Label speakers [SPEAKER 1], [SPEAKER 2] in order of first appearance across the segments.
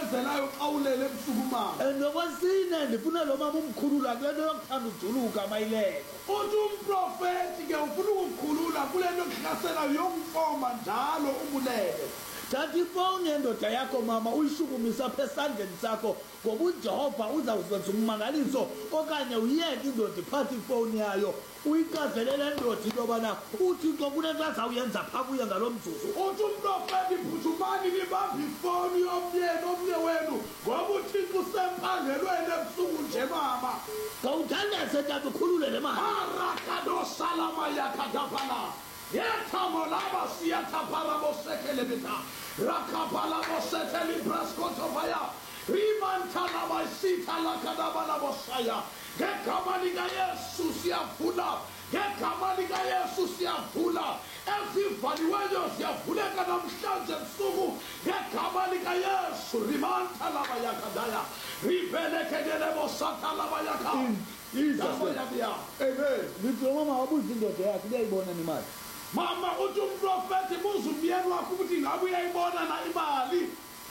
[SPEAKER 1] okusebenzelayo xa ulele ebusuku mama.
[SPEAKER 2] Nokwesine ndifuna lo mama umkhulula kule nto yokuthanda ujuluka mayileke.
[SPEAKER 1] Uthi umprofeti ke ufuna ukukhulula kule nto kuhlaselayo yokumfoma njalo ubulele.
[SPEAKER 2] Thatha ifowuni yendoda yakho mama uyishukumisa apha esandleni sakho ngoba uJehova uzawuzenza umangaliso okanye uyeke indoda iphathe ifowuni yayo uyikazele le ndoda into yobana uThixo kunento azawuyenza phaa kuye ngalo mzuzu.
[SPEAKER 1] Uthi umprofeti phuthumani libambe ifowuni omnye wenu ngoba uThixo usempangelweni ebusuku nje mama.
[SPEAKER 2] Khawuthandase tata ukhulule le mali.
[SPEAKER 1] Arakadosalama yakadapala. Yethamo laba siyatapara bosekele bita. Rakapala boseteli braskotopaya. Rimantana basita lakadabala bosaya. Ngegama lika Yesu siyavula. Ngegama lika Yesu siyavula. Ezivaliweyo ziyavuleka namhlanje ebusuku. Ngegama lika Yesu rimanta laba yakadaya. Ribelekedele bosata laba yakadaya.
[SPEAKER 2] Amen. Ngithi mama wabuza indoda yakhe uyayibona nemali.
[SPEAKER 1] Mama uthi umprofeti buza umyeni wakho ukuthi ngabe uyayibona na imali.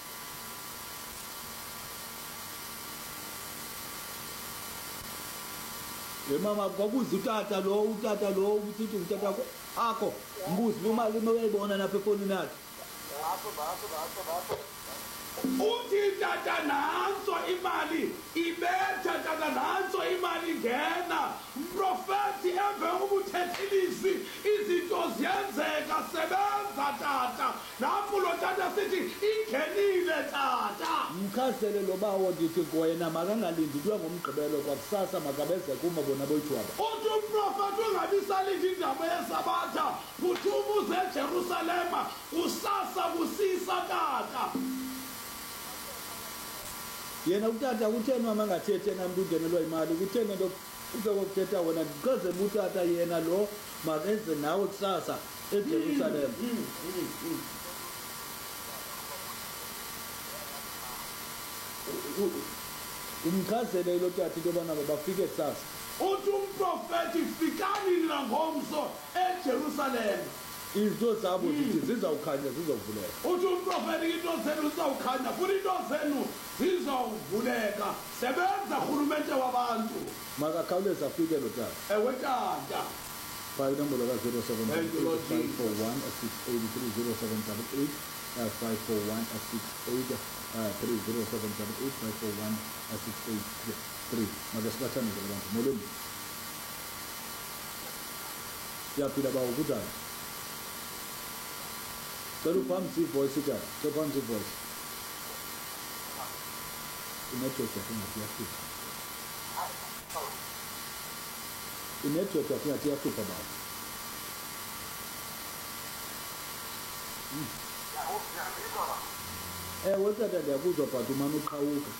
[SPEAKER 2] Mama kwakuza utata lo uthi utata akho mbuzi imali uyayibona napha efonini yakhe.
[SPEAKER 1] Uthi tata nanso imali ibetha tata nanso imali ngena. Mprofeti emva kokuthethilisi izinto ziyenzeka sebenza tata. Lapho lo tata sithi ingenile tata.
[SPEAKER 2] Mkhasele lo bawo ndithi wena makangalindi kuya ngomgqibelo kwakusasa makabeze kuma bona boyithwaba.
[SPEAKER 1] Uthi umprofeti ungabisalindi indaba yesabatha kuthuma uze eJerusalema kusasa kusisa tata.
[SPEAKER 2] Yena utata kutheni mama angathethe namntu ungenelwa imali kutheni nto uzokuthetha wona because utata yena lo makenze nawe kusasa eJerusalem. Umkhazele lo tata into yobana bafike kusasa.
[SPEAKER 1] Uthi umprofeti fikani nina ngomso eJerusalem.
[SPEAKER 2] Izinto zabo zithi zizawukhanya zizovuleka.
[SPEAKER 1] Uthi umprofeti into zenu zizawukhanya futhi into zenu zizovuleka. Sebenza urhulumente wabantu.
[SPEAKER 2] Makakhawuleza afike lo tata.
[SPEAKER 1] Ewe tata.
[SPEAKER 2] File number 07 541 683 541 683 makasibathane abantu molweni. Siyaphila bawo kudala. Cela uphamsi voice tata. Cela uphamsi voice. Inetwork yasingathi inetwork yasingathi yahlupha baba. Tata ndiyakuzwa but umane uqhawuka.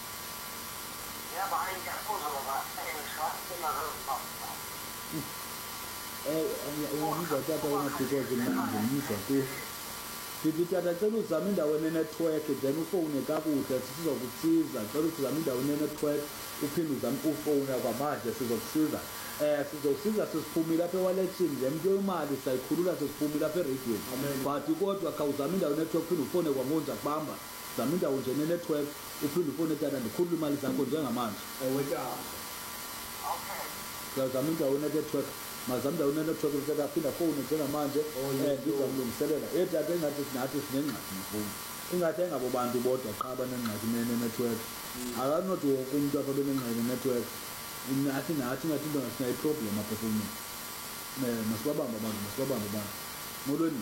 [SPEAKER 2] Uyamuzwa tata wena because ngimuzwa tu. Ndithi tata cela uzame indawo enenetwork then ufowune kakuhle sizokusiza. Cela uzame indawo enenetwork uphinde uzame ufowuna kwamanje sizokusiza. Sizokusiza sisiphumile apha ewalethini le nto yemali sayikhulula sisiphumile apha erediweni. But kodwa khawuzame indawo enetwork uphinde ufone kwangonja kubamba. Zama indawo nje nenetwork uphinde ufone tata ndikhulula imali zakho njengamanje.
[SPEAKER 1] Ewe tata.
[SPEAKER 2] Okay. Zama indawo enetwork. Mazam indawo enetwork utata aphinda fowune njengamanje ndizamlungiselela. Tata engathi nathi sinengxaki nefowuni. Ingathi engabo bantu bodwa qha abanengxaki nenetwork. Akanothi wonke umuntu apha benengxaki nenetwork. Nathi ngathi into sinayiproblem apha efowunini. Masibabambe abantu. Molweni.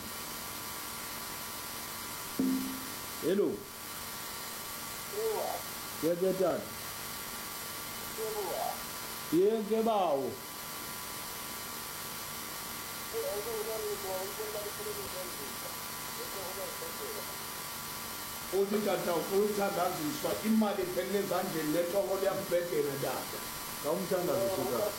[SPEAKER 2] Hello. Yeke tata. Yeke bawo.
[SPEAKER 1] Uthi tata ukuthandaziswa imali iphelele ezandleni lehloko liyambhedela tata.
[SPEAKER 2] Ngawumthandazo.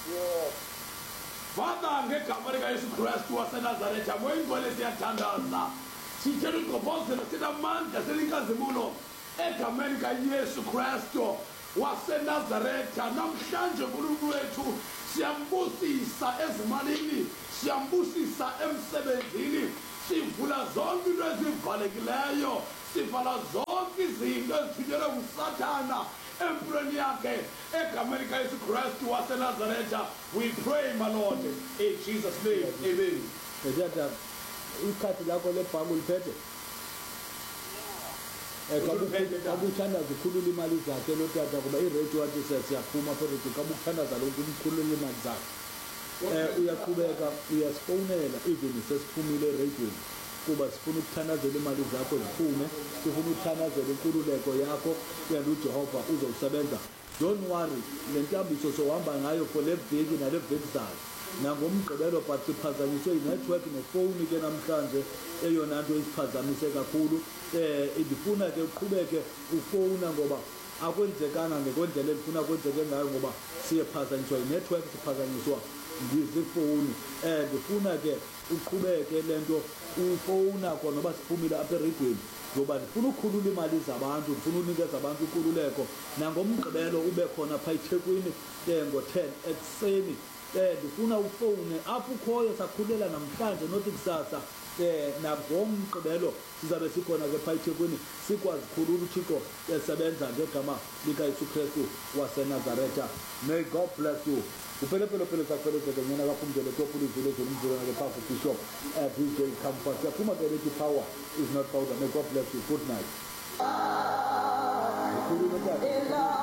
[SPEAKER 1] Father ngegama likaYesu Kristu waseNazaretha moyingcwele siyathandaza. Sithela ugqobhozela sinamandla selinkazimulo egameni kaYesu Kristu waseNazaretha. Namhlanje uNkulunkulu wethu siyambusisa ezimalini, siyambusisa emsebenzini, sivula zonke into ezivalekileyo, sivala zonke izinto ezithunyelwe ngusathana empilweni yakhe egameni likaYesu Kristu waseNazaretha. We pray, my Lord, in Jesus' name. Amen.
[SPEAKER 2] Tata ikhadi lakho lebhanki uliphethe? Kabuthandaza ukhulula imali zakhe lo tata kuba iredio wathi siyaphuma phakathi kabuthandaza lokhu umkhulula imali zakhe. Uyaqhubeka uyasifonela even sesiphumile erediweni kuba sifuna ukuthandazela imali zakho ziphume, sifuna ukuthandazela inkululeko yakho and uJehova uzokusebenza. Don't worry, le ntambiso sohamba ngayo for le veki nale veki zayo nangomgqibelo, but siphazanyiswe inetwork nefowuni ke namhlanje eyona nto isiphazamise kakhulu. Ndifuna ke uqhubeke ufowuna ngoba akwenzekanga ngekwendlela endifuna kwenzeke ngayo ngoba siyephazanyiswa inetwork, siphazanyiswa ngizifowuni. Ndifuna ke uqhubeke le nto ufowuna kwa noba siphumile apha eredweni ngoba ndifuna ukhulula imali zabantu, ndifuna unikeza abantu inkululeko. Nangomgqibelo ube khona phaa eThekwini ngo-10 ekuseni. Ndifuna ufowune apho ukhoyo, sakhulela namhlanje nothi kusasa nangomgqibelo sizabe sikhona ke phaa eThekwini sikwazi khulula uThixo esebenza ngegama likaYesu Kristu waseNazaretha. May God bless you. Upele sakufelezeke nyana kaphumzele tophula izilo zomzulu ke phaa kuBishop DJ Comfort. Yaphuma ke lethi power is not powder. May God bless you. Good night.